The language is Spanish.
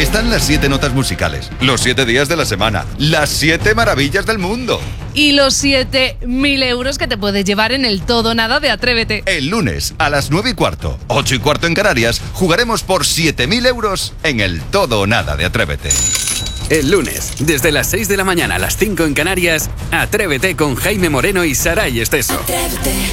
Están las 7 notas musicales, los 7 días de la semana, las 7 maravillas del mundo. Y los 7.000 euros que te puedes llevar en el todo o nada de Atrévete. El lunes a las 9:15, 8:15 en Canarias, jugaremos por 7.000 euros en el todo o nada de Atrévete. El lunes, desde las 6 de la mañana a las 5 en Canarias, Atrévete con Jaime Moreno y Saray Esteso. Atrévete.